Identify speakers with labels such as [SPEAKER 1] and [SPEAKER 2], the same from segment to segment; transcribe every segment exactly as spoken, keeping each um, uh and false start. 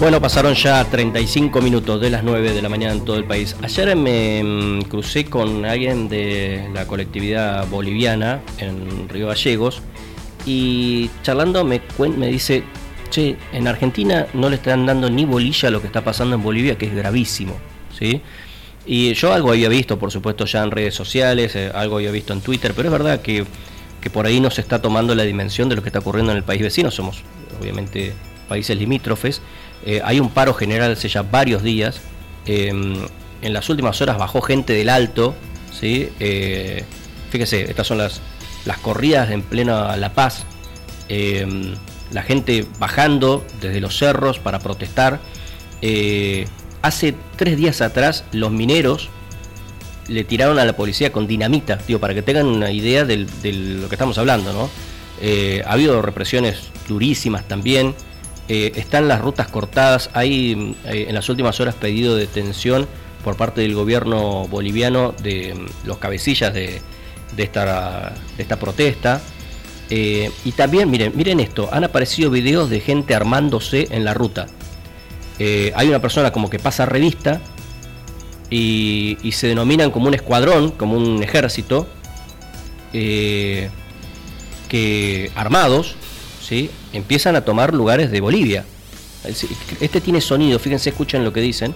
[SPEAKER 1] Bueno, pasaron ya treinta y cinco minutos de las nueve de la mañana en todo el país. Ayer me mm, crucé con alguien de la colectividad boliviana en Río Gallegos y charlando me, cuen- me dice, che, en Argentina no le están dando ni bolilla a lo que está pasando en Bolivia, que es gravísimo, ¿sí? Y yo algo había visto, por supuesto, ya en redes sociales, eh, algo había visto en Twitter, pero es verdad que, que por ahí no se está tomando la dimensión de lo que está ocurriendo en el país vecino. Somos, obviamente, países limítrofes. Eh, hay un paro general hace ya varios días. Eh, en las últimas horas bajó gente del Alto, ¿sí? Eh, fíjese, estas son las, las corridas en plena La Paz. Eh, la gente bajando desde los cerros para protestar. Eh, hace tres días atrás los mineros le tiraron a la policía con dinamita, digo, para que tengan una idea del, de lo que estamos hablando, ¿no? Eh, ha habido represiones durísimas también. Eh, están las rutas cortadas. Hay eh, en las últimas horas pedido de detención por parte del gobierno boliviano de um, los cabecillas de, de, esta, de esta protesta. Eh, y también, miren, miren esto, han aparecido videos de gente armándose en la ruta. Eh, hay una persona como que pasa revista y, y se denominan como un escuadrón, como un ejército, eh, que armados, ¿sí? Empiezan a tomar lugares de Bolivia. Este tiene sonido, fíjense, escuchen lo que dicen.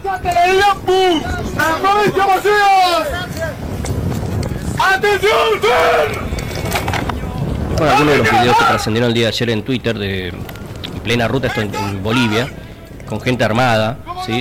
[SPEAKER 1] Bueno, algunos de los videos que trascendieron el día de ayer en Twitter de en plena ruta, esto en, en Bolivia, con gente armada, ¿sí?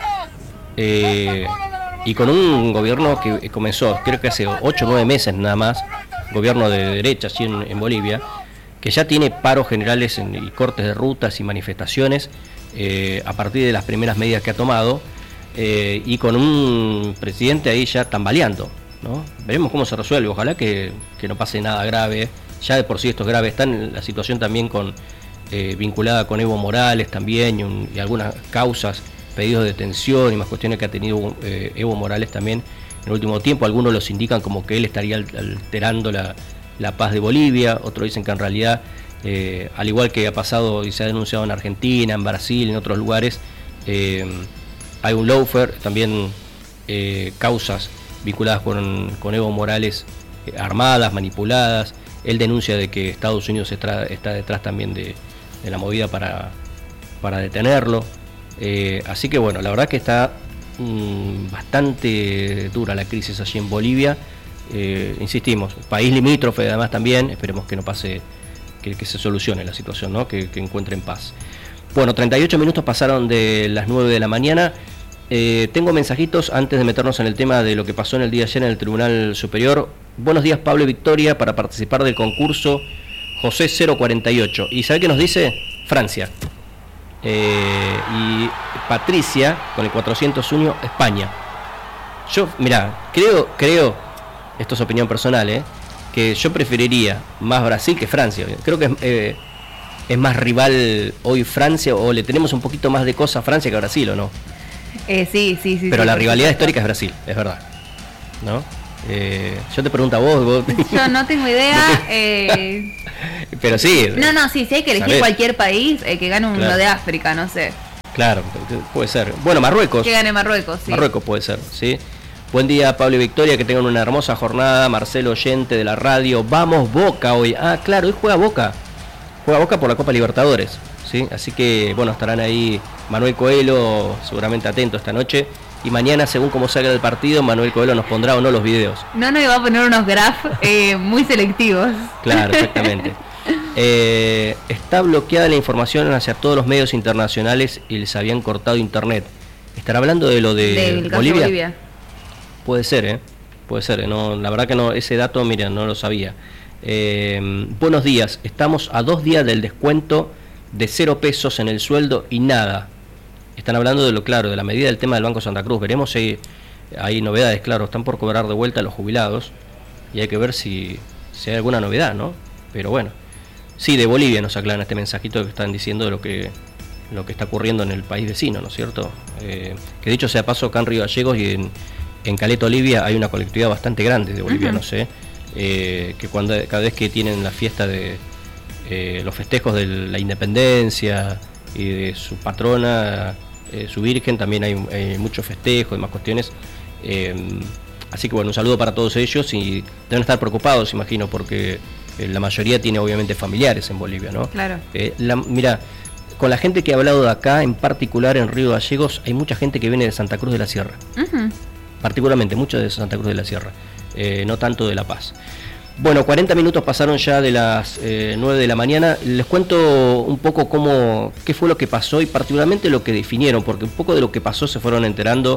[SPEAKER 1] Eh, y con un gobierno que comenzó, creo que hace ocho o nueve meses nada más, gobierno de derecha así en, en Bolivia, que ya tiene paros generales en, y cortes de rutas y manifestaciones eh, a partir de las primeras medidas que ha tomado, eh, y con un presidente ahí ya tambaleando, ¿no? Veremos cómo se resuelve, ojalá que, que no pase nada grave. Ya de por sí esto es grave. Está en la situación también con eh, vinculada con Evo Morales también y, un, y algunas causas, pedidos de detención y más cuestiones que ha tenido eh, Evo Morales también en el último tiempo. Algunos los indican como que él estaría alterando la, la paz de Bolivia, otros dicen que en realidad, eh, al igual que ha pasado y se ha denunciado en Argentina, en Brasil, en otros lugares, eh, hay un lawfare, también eh, causas vinculadas con, con Evo Morales, eh, armadas, manipuladas. Él denuncia de que Estados Unidos está, está detrás también de, de la movida para, para detenerlo. Eh, así que bueno, la verdad que está mmm, bastante dura la crisis allí en Bolivia. Eh, insistimos, país limítrofe además también, esperemos que no pase, que, que se solucione la situación, ¿no? que, que encuentren paz. Bueno, treinta y ocho minutos pasaron de las nueve de la mañana. Eh, tengo mensajitos antes de meternos en el tema de lo que pasó en el día de ayer en el Tribunal Superior. Buenos días, Pablo y Victoria, para participar del concurso José cero cuarenta y ocho. ¿Y sabe qué nos dice? Francia. Eh, y Patricia, con el cuatrocientos uno, España. Yo, mirá, creo, creo, esto es opinión personal, eh, que yo preferiría más Brasil que Francia. Creo que es, eh, es más rival hoy Francia, o le tenemos un poquito más de cosa a Francia que a Brasil, ¿o no?
[SPEAKER 2] Eh, sí, sí, sí.
[SPEAKER 1] Pero
[SPEAKER 2] sí,
[SPEAKER 1] la
[SPEAKER 2] sí,
[SPEAKER 1] rivalidad
[SPEAKER 2] sí,
[SPEAKER 1] histórica es Brasil, es verdad, ¿no? Eh, yo te pregunto a vos, vos...
[SPEAKER 2] Yo no tengo idea. eh...
[SPEAKER 1] Pero sí.
[SPEAKER 2] No, no, sí, sí hay que elegir, ¿sabés? Cualquier país, eh, que gane uno, claro, de África, no sé.
[SPEAKER 1] Claro, puede ser. Bueno, Marruecos.
[SPEAKER 2] Que gane Marruecos, sí.
[SPEAKER 1] Marruecos puede ser, sí. Buen día, Pablo y Victoria, que tengan una hermosa jornada. Marcelo, oyente de la radio. Vamos Boca hoy. Ah, claro, hoy juega Boca. Juega Boca por la Copa Libertadores, ¿sí? Así que, bueno, estarán ahí Manuel Coelho seguramente atento esta noche. Y mañana, según cómo salga el partido, Manuel Coelho nos pondrá o no los videos.
[SPEAKER 2] No, no, va a poner unos graph eh, muy selectivos.
[SPEAKER 1] Claro, exactamente. Eh, está bloqueada la información hacia todos los medios internacionales y les habían cortado internet. ¿Estará hablando de lo de
[SPEAKER 2] Del caso
[SPEAKER 1] Bolivia?
[SPEAKER 2] Bolivia?
[SPEAKER 1] Puede ser, ¿eh? Puede ser. No, la verdad que no, ese dato, miren, no lo sabía. Eh, buenos días. Estamos a dos días del descuento de cero pesos en el sueldo y nada. Están hablando de lo claro, de la medida del tema del Banco Santa Cruz. Veremos si hay, hay novedades, claro. Están por cobrar de vuelta a los jubilados y hay que ver si, si hay alguna novedad, ¿no? Pero bueno. Sí, de Bolivia nos aclaran este mensajito que están diciendo de lo que, lo que está ocurriendo en el país vecino, ¿no es cierto? Eh, que dicho sea paso, acá en Río Gallegos y en, en Caleta Olivia hay una colectividad bastante grande de bolivianos, uh-huh. ¿eh? Eh, que cuando cada vez que tienen la fiesta de eh, los festejos de la independencia, y de su patrona, eh, su virgen, también hay, hay muchos festejos y más cuestiones. Eh, así que bueno, un saludo para todos ellos y deben estar preocupados, imagino, porque eh, la mayoría tiene obviamente familiares en Bolivia, ¿no?
[SPEAKER 2] Claro.
[SPEAKER 1] Eh, la, mira, con la gente que ha hablado de acá, en particular en Río Gallegos, hay mucha gente que viene de Santa Cruz de la Sierra. Uh-huh. Particularmente, mucha de Santa Cruz de la Sierra, eh, no tanto de La Paz. Bueno, cuarenta minutos pasaron ya de las eh, nueve de la mañana. Les cuento un poco cómo, qué fue lo que pasó y particularmente lo que definieron, porque un poco de lo que pasó se fueron enterando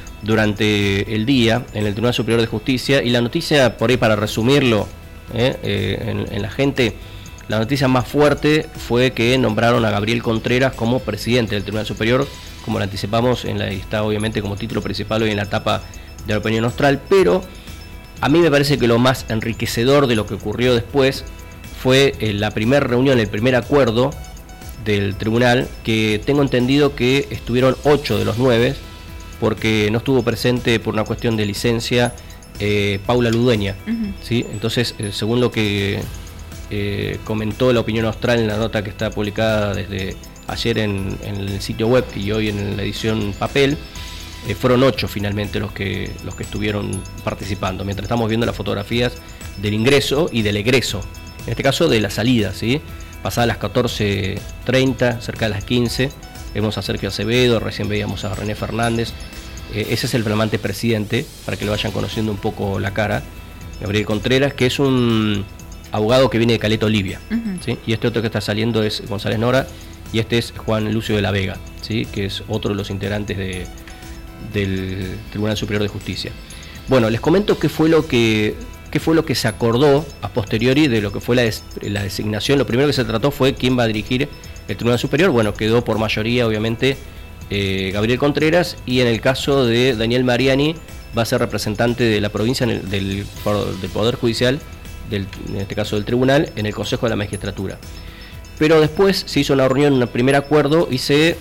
[SPEAKER 1] durante el día en el Tribunal Superior de Justicia. Y la noticia, por ahí para resumirlo eh, eh, en, en la gente, la noticia más fuerte fue que nombraron a Gabriel Contreras como presidente del Tribunal Superior, como lo anticipamos, en la, está obviamente como título principal hoy en la tapa de la Opinión Austral, pero a mí me parece que lo más enriquecedor de lo que ocurrió después fue eh, la primera reunión, el primer acuerdo del tribunal, que tengo entendido que estuvieron ocho de los nueve, porque no estuvo presente por una cuestión de licencia eh, Paula Ludueña. Uh-huh. ¿Sí? Entonces, eh, según lo que eh, comentó la Opinión Austral en la nota que está publicada desde ayer en, en el sitio web y hoy en la edición papel, Eh, fueron ocho finalmente los que los que estuvieron participando, mientras estamos viendo las fotografías del ingreso y del egreso, en este caso de la salida, ¿sí? Pasadas las catorce treinta, cerca de las quince, vemos a Sergio Acevedo, recién veíamos a René Fernández, eh, ese es el flamante presidente, para que lo vayan conociendo un poco la cara, Gabriel Contreras, que es un abogado que viene de Caleta Olivia, uh-huh. ¿Sí? Y este otro que está saliendo es González Nora, y este es Juan Lucio de la Vega, ¿sí? Que es otro de los integrantes de del Tribunal Superior de Justicia. Bueno, les comento qué fue lo que qué fue lo que se acordó a posteriori de lo que fue la, des, la designación. Lo primero que se trató fue quién va a dirigir el Tribunal Superior. Bueno, quedó por mayoría obviamente eh, Gabriel Contreras, y en el caso de Daniel Mariani va a ser representante de la provincia en el, del, del Poder Judicial, del, en este caso del Tribunal, en el Consejo de la Magistratura. Pero después se hizo una reunión, un primer acuerdo, y se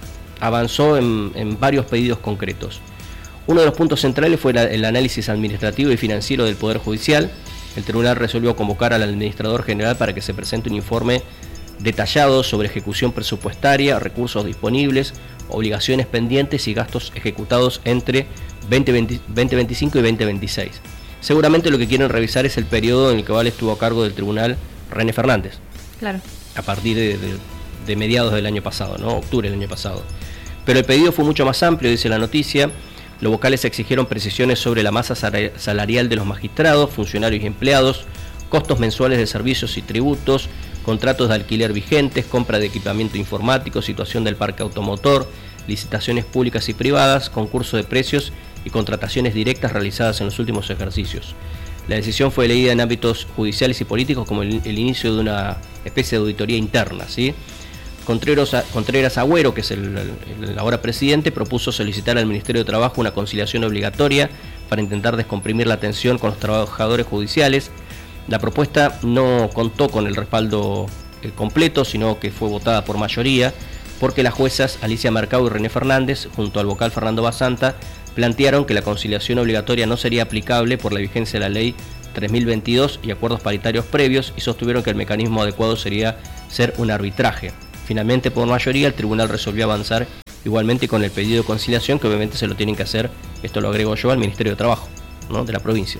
[SPEAKER 1] avanzó en, en varios pedidos concretos. Uno de los puntos centrales fue la, el análisis administrativo y financiero del Poder Judicial. El tribunal resolvió convocar al administrador general para que se presente un informe detallado sobre ejecución presupuestaria, recursos disponibles, obligaciones pendientes y gastos ejecutados entre veinte veinticinco y veinte veintiséis. Seguramente lo que quieren revisar es el periodo en el que estuvo a cargo del tribunal René Fernández.
[SPEAKER 2] Claro. A
[SPEAKER 1] partir de, de, de mediados del año pasado, ¿no? Octubre del año pasado. Pero el pedido fue mucho más amplio, dice la noticia. Los vocales exigieron precisiones sobre la masa salarial de los magistrados, funcionarios y empleados, costos mensuales de servicios y tributos, contratos de alquiler vigentes, compra de equipamiento informático, situación del parque automotor, licitaciones públicas y privadas, concurso de precios y contrataciones directas realizadas en los últimos ejercicios. La decisión fue leída en ámbitos judiciales y políticos como el, el inicio de una especie de auditoría interna, ¿sí? Contreras, Contreras Agüero, que es el, el, el ahora presidente, propuso solicitar al Ministerio de Trabajo una conciliación obligatoria para intentar descomprimir la tensión con los trabajadores judiciales. La propuesta no contó con el respaldo eh, completo, sino que fue votada por mayoría, porque las juezas Alicia Mercado y René Fernández, junto al vocal Fernando Basanta, plantearon que la conciliación obligatoria no sería aplicable por la vigencia de la ley tres mil veintidós y acuerdos paritarios previos, y sostuvieron que el mecanismo adecuado sería ser un arbitraje. Finalmente, por mayoría, el tribunal resolvió avanzar igualmente con el pedido de conciliación, que obviamente se lo tienen que hacer, esto lo agrego yo, al Ministerio de Trabajo, ¿no?, de la provincia.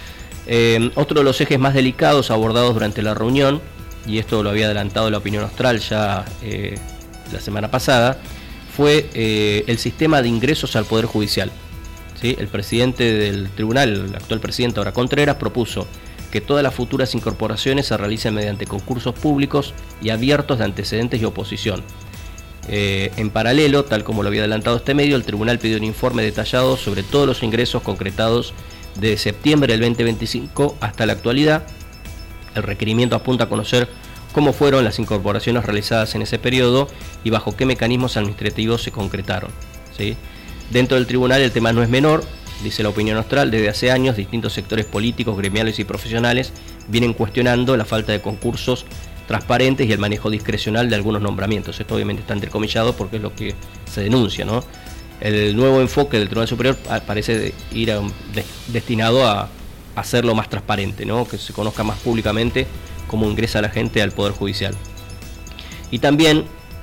[SPEAKER 1] Eh, otro de los ejes más delicados abordados durante la reunión, y esto lo había adelantado la Opinión Austral ya eh, la semana pasada, fue eh, el sistema de ingresos al Poder Judicial. ¿Sí? El presidente del tribunal, el actual presidente ahora Contreras, propuso que todas las futuras incorporaciones se realicen mediante concursos públicos y abiertos de antecedentes y oposición. Eh, en paralelo, tal como lo había adelantado este medio, el tribunal pidió un informe detallado sobre todos los ingresos concretados desde septiembre del veinte veinticinco hasta la actualidad. El requerimiento apunta a conocer cómo fueron las incorporaciones realizadas en ese periodo y bajo qué mecanismos administrativos se concretaron, ¿sí? Dentro del tribunal el tema no es menor, dice la Opinión Austral. Desde hace años distintos sectores políticos, gremiales y profesionales vienen cuestionando la falta de concursos transparentes y el manejo discrecional de algunos nombramientos. Esto obviamente está entrecomillado porque es lo que se denuncia, ¿no? El nuevo enfoque del Tribunal Superior parece ir a, de, destinado a hacerlo más transparente, ¿no? Que se conozca más públicamente cómo ingresa la gente al Poder Judicial. Y también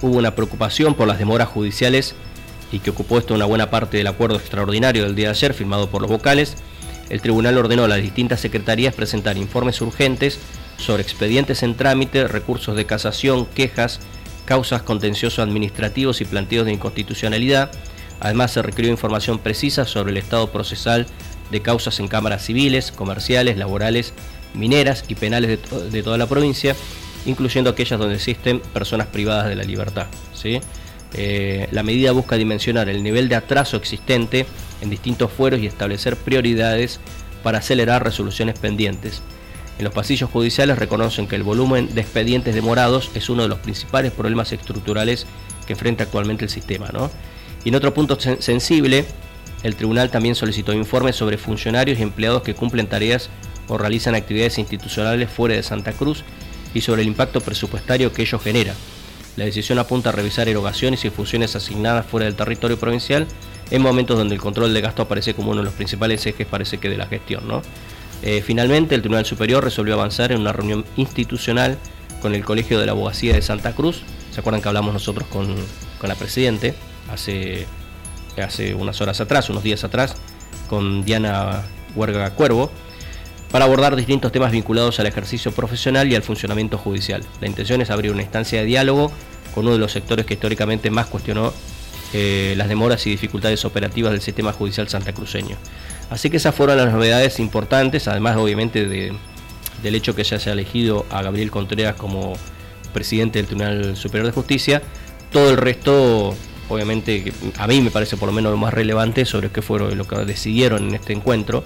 [SPEAKER 1] hubo una preocupación por las demoras judiciales y que ocupó esto una buena parte del acuerdo extraordinario del día de ayer, firmado por los vocales, el tribunal ordenó a las distintas secretarías presentar informes urgentes sobre expedientes en trámite, recursos de casación, quejas, causas contenciosos administrativos y planteos de inconstitucionalidad. Además, se requirió información precisa sobre el estado procesal de causas en cámaras civiles, comerciales, laborales, mineras y penales de, to- de toda la provincia, incluyendo aquellas donde existen personas privadas de la libertad, ¿sí? Eh, la medida busca dimensionar el nivel de atraso existente en distintos fueros y establecer prioridades para acelerar resoluciones pendientes. En los pasillos judiciales reconocen que el volumen de expedientes demorados es uno de los principales problemas estructurales que enfrenta actualmente el sistema, ¿no? Y en otro punto sen- sensible, el tribunal también solicitó informes sobre funcionarios y empleados que cumplen tareas o realizan actividades institucionales fuera de Santa Cruz y sobre el impacto presupuestario que ello genera. La decisión apunta a revisar erogaciones y funciones asignadas fuera del territorio provincial en momentos donde el control de gasto aparece como uno de los principales ejes, parece que, de la gestión, ¿no? Eh, finalmente, el Tribunal Superior resolvió avanzar en una reunión institucional con el Colegio de la Abogacía de Santa Cruz. ¿Se acuerdan que hablamos nosotros con, con la Presidente hace, hace unas horas atrás, unos días atrás, con Diana Huerga Cuervo, para abordar distintos temas vinculados al ejercicio profesional y al funcionamiento judicial? La intención es abrir una instancia de diálogo con uno de los sectores que históricamente más cuestionó eh, las demoras y dificultades operativas del sistema judicial santacruceño. Así que esas fueron las novedades importantes, además obviamente de, del hecho que ya se ha elegido a Gabriel Contreras como presidente del Tribunal Superior de Justicia. Todo el resto, obviamente, a mí me parece por lo menos lo más relevante sobre qué fue lo que decidieron en este encuentro.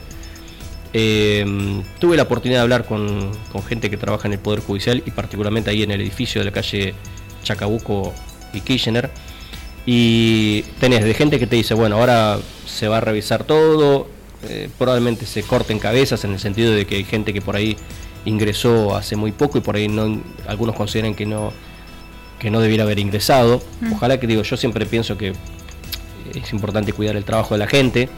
[SPEAKER 1] Eh, tuve la oportunidad de hablar con, con gente que trabaja en el Poder Judicial y particularmente ahí en el edificio de la calle Chacabuco y Kirchner, y tenés de gente que te dice, bueno, ahora se va a revisar todo, eh, probablemente se corten cabezas en el sentido de que hay gente que por ahí ingresó hace muy poco y por ahí no, algunos consideran que no, que no debiera haber ingresado. Mm. Ojalá, que digo, yo siempre pienso que es importante cuidar el trabajo de la gente.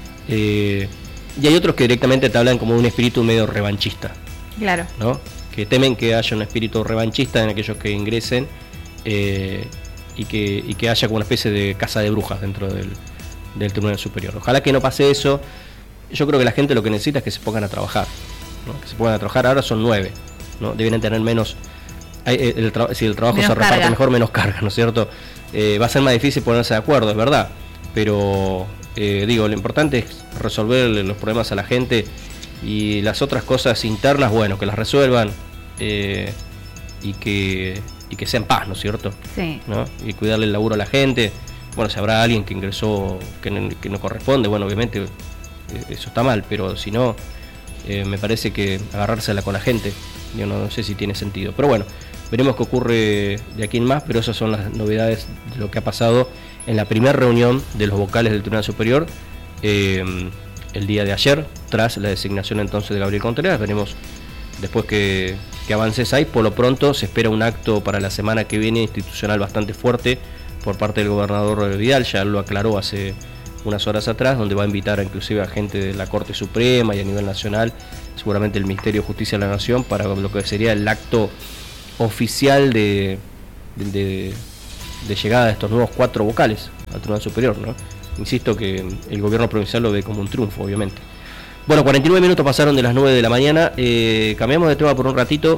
[SPEAKER 1] eh, Y hay otros que directamente te hablan como de un espíritu medio revanchista.
[SPEAKER 2] Claro. ¿No?
[SPEAKER 1] Que temen que haya un espíritu revanchista en aquellos que ingresen eh, y, que, y que haya como una especie de casa de brujas dentro del, del Tribunal Superior. Ojalá que no pase eso. Yo creo que la gente lo que necesita es que se pongan a trabajar, ¿no? Que se pongan a trabajar. Ahora son nueve, ¿no? Deben tener menos... El, el, el, si el trabajo menos se reparte carga. Mejor, menos carga, ¿no es cierto? Eh, va a ser más difícil ponerse de acuerdo, es verdad. Pero... Eh, digo, lo importante es resolver los problemas a la gente y las otras cosas internas, bueno, que las resuelvan eh, y que y que sea en paz, ¿no es cierto?
[SPEAKER 2] Sí.
[SPEAKER 1] ¿No? Y cuidarle el laburo a la gente. Bueno, si habrá alguien que ingresó que no, que no corresponde, bueno, obviamente eh, eso está mal, pero si no, eh, me parece que agarrársela con la gente, yo no, no sé si tiene sentido. Pero bueno, veremos qué ocurre de aquí en más, pero esas son las novedades de lo que ha pasado en la primera reunión de los vocales del Tribunal Superior eh, el día de ayer, tras la designación entonces de Gabriel Contreras. Veremos después que, que avances ahí. Por lo pronto se espera un acto para la semana que viene institucional bastante fuerte por parte del gobernador Vidal, ya lo aclaró hace unas horas atrás, donde va a invitar a, inclusive a gente de la Corte Suprema y a nivel nacional, seguramente el Ministerio de Justicia de la Nación, para lo que sería el acto oficial de... de, de de llegada de estos nuevos cuatro vocales al Tribunal Superior, ¿no? Insisto que el gobierno provincial lo ve como un triunfo, obviamente. Bueno, cuarenta y nueve minutos pasaron de las nueve de la mañana, eh, cambiamos de tema por un ratito.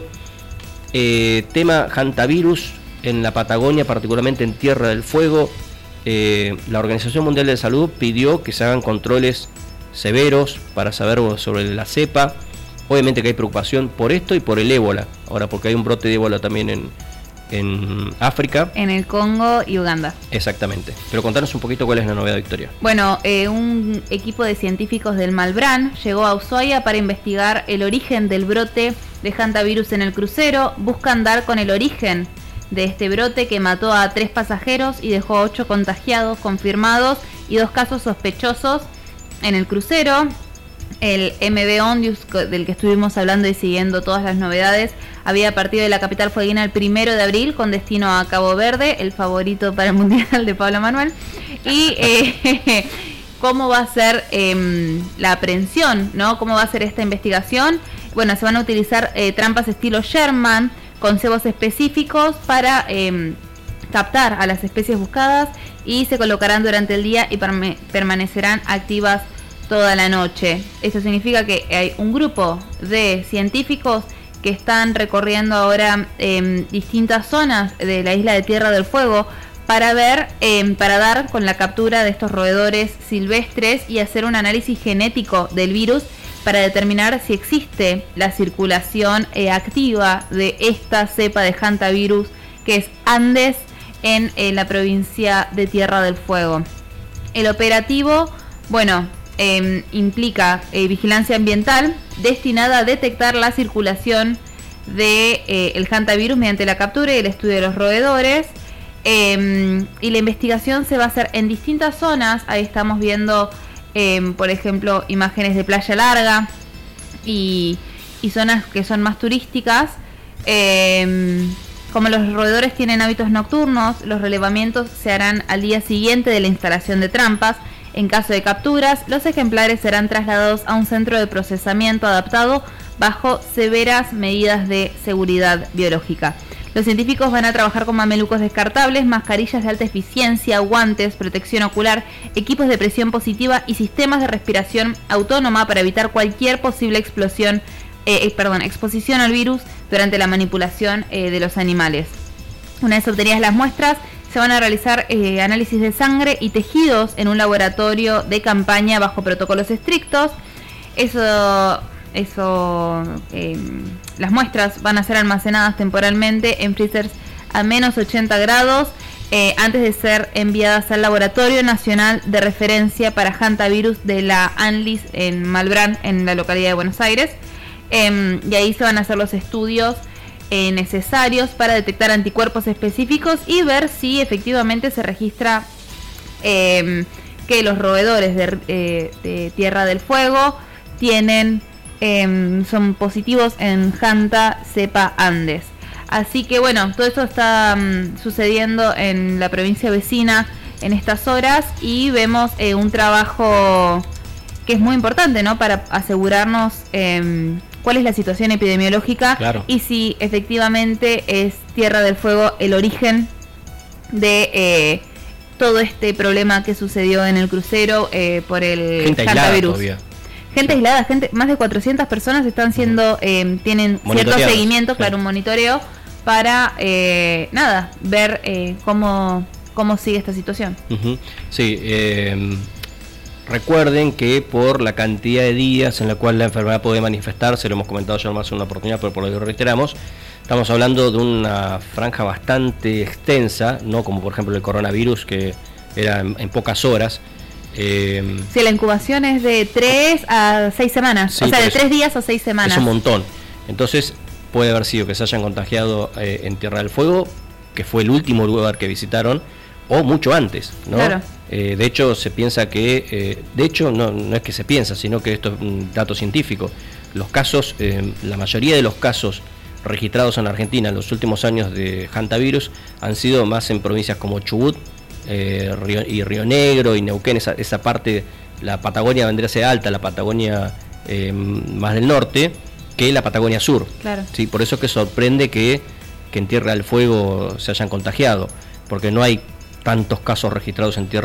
[SPEAKER 1] Eh, tema hantavirus en la Patagonia, particularmente en Tierra del Fuego. Eh, la Organización Mundial de Salud pidió que se hagan controles severos para saber sobre la cepa. Obviamente que hay preocupación por esto y por el ébola, ahora porque hay un brote de ébola también en en África.
[SPEAKER 2] En el Congo y Uganda.
[SPEAKER 1] Exactamente. Pero contanos un poquito cuál es la novedad, Victoria.
[SPEAKER 2] Bueno, eh, un equipo de científicos del Malbrán llegó a Ushuaia para investigar el origen del brote de hantavirus en el crucero. Buscan dar con el origen de este brote que mató a tres pasajeros y dejó a ocho contagiados confirmados y dos casos sospechosos en el crucero. El M V Ondius, del que estuvimos hablando y siguiendo todas las novedades, había partido de la capital fueguina el primero de abril con destino a Cabo Verde, el favorito para el Mundial de Pablo Manuel. Y eh, cómo va a ser eh, la aprehensión, ¿no? ¿Cómo va a ser esta investigación? Bueno, se van a utilizar eh, trampas estilo Sherman con cebos específicos para eh, captar a las especies buscadas y se colocarán durante el día y permanecerán activas toda la noche. Esto significa que hay un grupo de científicos que están recorriendo ahora eh, distintas zonas de la isla de Tierra del Fuego para ver, eh, para dar con la captura de estos roedores silvestres y hacer un análisis genético del virus para determinar si existe la circulación eh, activa de esta cepa de hantavirus que es Andes en eh, la provincia de Tierra del Fuego. El operativo, bueno, eh, implica eh, vigilancia ambiental destinada a detectar la circulación de eh, el hantavirus mediante la captura y el estudio de los roedores. Eh, y la investigación se va a hacer en distintas zonas. Ahí estamos viendo, eh, por ejemplo, imágenes de Playa Larga y, y zonas que son más turísticas. Eh, como los roedores tienen hábitos nocturnos, los relevamientos se harán al día siguiente de la instalación de trampas. En caso de capturas, los ejemplares serán trasladados a un centro de procesamiento adaptado bajo severas medidas de seguridad biológica. Los científicos van a trabajar con mamelucos descartables, mascarillas de alta eficiencia, guantes, protección ocular, equipos de presión positiva y sistemas de respiración autónoma para evitar cualquier posible explosión, eh, perdón, exposición al virus durante la manipulación eh, de los animales. Una vez obtenidas las muestras, se van a realizar eh, análisis de sangre y tejidos en un laboratorio de campaña bajo protocolos estrictos. Eso... Eso, eh, las muestras van a ser almacenadas temporalmente en freezers a menos ochenta grados eh, antes de ser enviadas al Laboratorio Nacional de Referencia para Hantavirus de la ANLIS en Malbrán, en la localidad de Buenos Aires. Eh, y ahí se van a hacer los estudios eh, necesarios para detectar anticuerpos específicos y ver si efectivamente se registra eh, que los roedores de, eh, de Tierra del Fuego tienen... Eh, son positivos en Hanta cepa Andes. Así que bueno, todo esto está um, sucediendo en la provincia vecina en estas horas y vemos eh, un trabajo que es muy importante, ¿no? Para asegurarnos eh, cuál es la situación epidemiológica, claro, y si efectivamente es Tierra del Fuego el origen de eh, todo este problema que sucedió en el crucero eh, por el hantavirus. Gente aislada, gente, más de cuatrocientas personas están siendo, eh, tienen cierto seguimiento, sí, claro, un monitoreo para, eh, nada, ver eh, cómo, cómo sigue esta situación.
[SPEAKER 1] Uh-huh. Sí, eh, recuerden que por la cantidad de días en la cual la enfermedad puede manifestarse, lo hemos comentado ya más en una oportunidad, pero por lo que reiteramos, estamos hablando de una franja bastante extensa, no como por ejemplo el coronavirus, que era en, en pocas horas. Eh,
[SPEAKER 2] sí, la incubación es de tres a seis semanas, sí, o sea, de tres días a seis semanas.
[SPEAKER 1] Es un montón. Entonces, puede haber sido que se hayan contagiado eh, en Tierra del Fuego, que fue el último lugar que visitaron, o mucho antes, ¿no?
[SPEAKER 2] Claro.
[SPEAKER 1] Eh, de hecho, se piensa que, eh, de hecho, no, no es que se piensa, sino que esto es un dato científico. Los casos, eh, la mayoría de los casos registrados en Argentina en los últimos años de hantavirus han sido más en provincias como Chubut, Eh, Río, y Río Negro y Neuquén, esa, esa parte, la Patagonia vendría a ser alta, la Patagonia eh, más del norte, que la Patagonia sur.
[SPEAKER 2] Claro.
[SPEAKER 1] ¿Sí? Por eso es que sorprende que, que en Tierra del Fuego se hayan contagiado, porque no hay tantos casos registrados en Tierra